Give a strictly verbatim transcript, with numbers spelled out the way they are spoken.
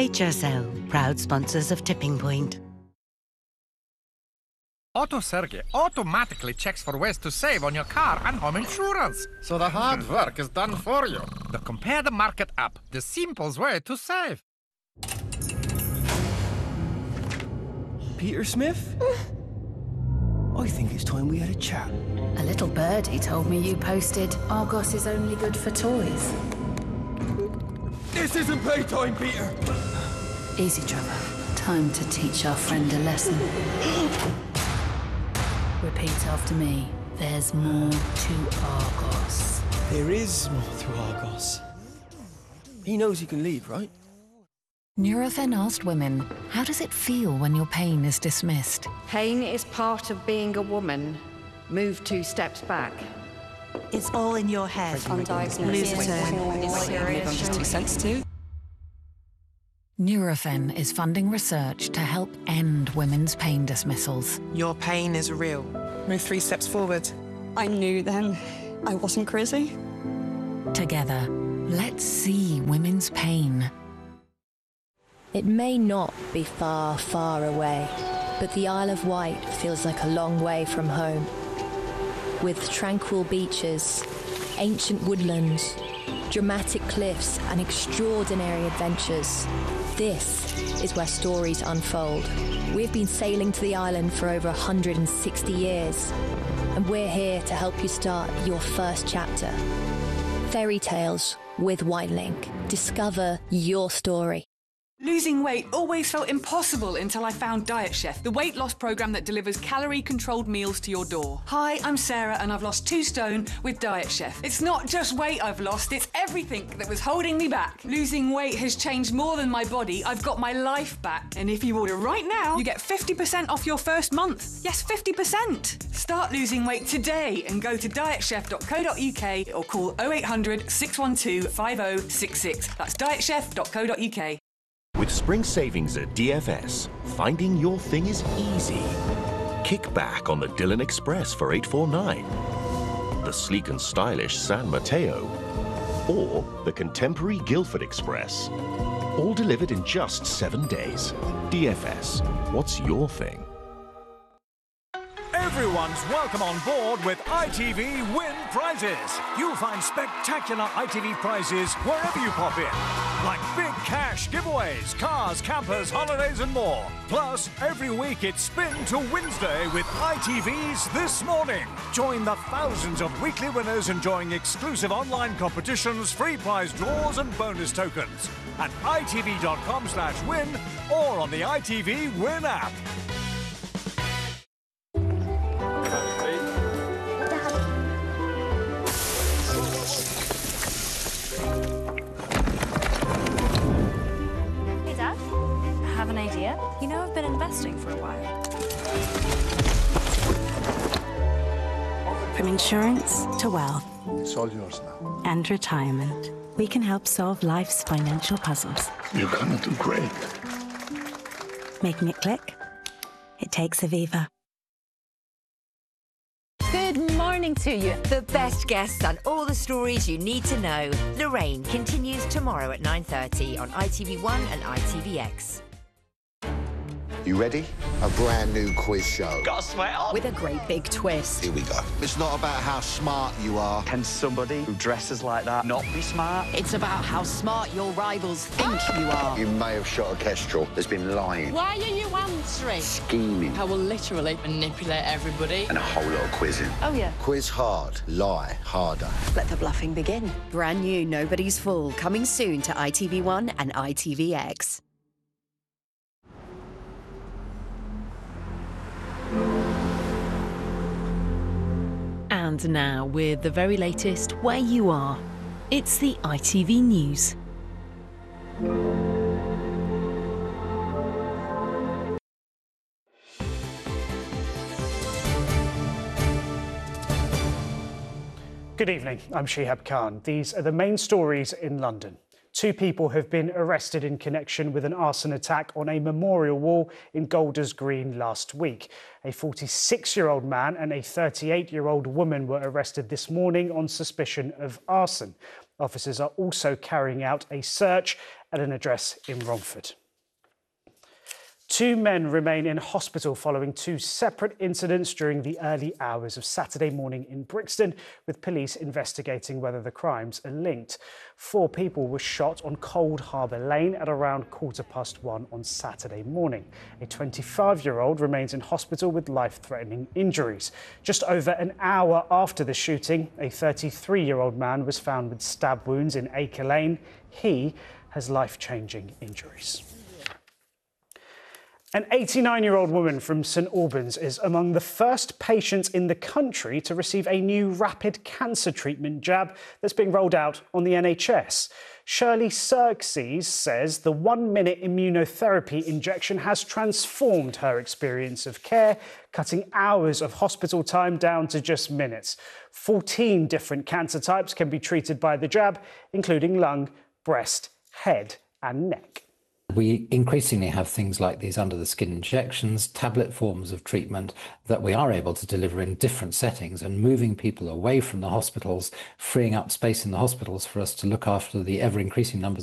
H S L, proud sponsors of Tipping Point. AutoSerge automatically checks for ways to save on your car and home insurance. So the hard work is done for you. The Compare the Market app, the simplest way to save. Peter Smith? I think it's time we had a chat. A little birdie told me you posted Argos is only good for toys. This isn't playtime, Peter! Easy, Trevor. Time to teach our friend a lesson. Repeat after me. There's more to Argos. There is more to Argos. He knows he can leave, right? Nurofen asked women, how does it feel when your pain is dismissed? Pain is part of being a woman. Move two steps back. It's all in your head. Undiagnosed. Maybe I'm just too sensitive. Nurofen is funding research to help end women's pain dismissals. Your pain is real. Move three steps forward. I knew then I wasn't crazy. Together, let's see women's pain. It may not be far, far away, but the Isle of Wight feels like a long way from home. With tranquil beaches, ancient woodlands, dramatic cliffs, and extraordinary adventures, this is where stories unfold. We've been sailing to the island for over one hundred sixty years, and we're here to help you start your first chapter. Fairy Tales with Whitelink. Discover your story. Losing weight always felt impossible until I found Diet Chef, the weight loss program that delivers calorie-controlled meals to your door. Hi, I'm Sarah, and I've lost two stone with Diet Chef. It's not just weight I've lost, it's everything that was holding me back. Losing weight has changed more than my body. I've got my life back. And if you order right now, you get fifty percent off your first month. Yes, fifty percent. Start losing weight today and go to diet chef dot co dot uk or call oh eight hundred, six one two, five oh six six. That's diet chef dot co dot uk. With spring savings at D F S, finding your thing is easy. Kick back on the Dillon Express for eight forty-nine, the sleek and stylish San Mateo, or the contemporary Guildford Express. All delivered in just seven days. D F S, what's your thing? Everyone's welcome on board with I T V Win Prizes. You'll find spectacular I T V prizes wherever you pop in, like big cash giveaways, cars, campers, holidays and more. Plus, every week it's Spin to Wednesday with I T V's This Morning. Join the thousands of weekly winners enjoying exclusive online competitions, free prize draws and bonus tokens at I T V dot com slash win or on the I T V Win app. You know, I've been investing for a while. From insurance to wealth. It's all yours now. And retirement. We can help solve life's financial puzzles. You're gonna do great. Making it click? It takes Aviva. Good morning to you. The best guests and all the stories you need to know. Lorraine continues tomorrow at nine thirty on I T V one and I T V X. You ready? A brand new quiz show. Got a sweat on? With a great big twist. Here we go. It's not about how smart you are. Can somebody who dresses like that not be smart? It's about how smart your rivals think you are. You may have shot a kestrel that's been lying. Why are you answering? Scheming. I will literally manipulate everybody. And a whole lot of quizzing. Oh, yeah. Quiz hard, lie harder. Let the bluffing begin. Brand new Nobody's Fool, coming soon to I T V one and I T V X. And now, with the very latest where you are, it's the I T V News. Good evening, I'm Shihab Khan. These are the main stories in London. Two people have been arrested in connection with an arson attack on a memorial wall in Golders Green last week. A forty-six-year-old man and a thirty-eight-year-old woman were arrested this morning on suspicion of arson. Officers are also carrying out a search at an address in Romford. Two men remain in hospital following two separate incidents during the early hours of Saturday morning in Brixton, with police investigating whether the crimes are linked. Four people were shot on Cold Harbour Lane at around quarter past one on Saturday morning. A twenty-five-year-old remains in hospital with life-threatening injuries. Just over an hour after the shooting, a thirty-three-year-old man was found with stab wounds in Acre Lane. He has life-changing injuries. An eighty-nine-year-old woman from St Albans is among the first patients in the country to receive a new rapid cancer treatment jab that's being rolled out on the N H S. Shirley Xerxes says the one-minute immunotherapy injection has transformed her experience of care, cutting hours of hospital time down to just minutes. fourteen different cancer types can be treated by the jab, including lung, breast, head and neck. We increasingly have things like these under-the-skin injections, tablet forms of treatment that we are able to deliver in different settings and moving people away from the hospitals, freeing up space in the hospitals for us to look after the ever-increasing numbers